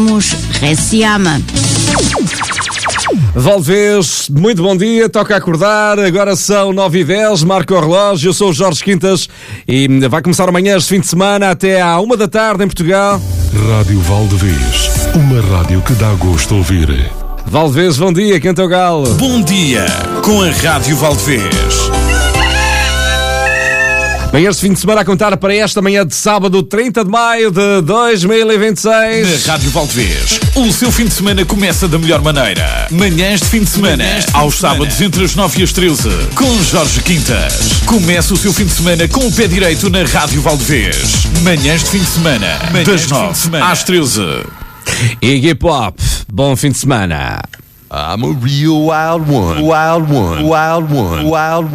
Reciama. Valdevez, muito bom dia, toca acordar, agora são 9h10, marca o relógio, eu sou o Jorge Quintas e vai começar amanhã este fim de semana até à 1 da tarde em Portugal. Rádio Valdevez, uma rádio que dá gosto de ouvir. Valdevez, bom dia, quem é o galo? Bom dia, com a Rádio Valdevez. Bem, este fim de semana a contar para esta manhã de sábado, 30 de maio de 2026. Na Rádio Valdevez, o seu fim de semana começa da melhor maneira. Manhãs de fim de semana, aos sábados entre as 9 e as 13, com Jorge Quintas. Começa o seu fim de semana com o pé direito na Rádio Valdevez. Manhãs de fim de semana, das 9 às 13. Iggy Pop, bom fim de semana. I'm a real wild one. Wild one. Wild one. Wild one.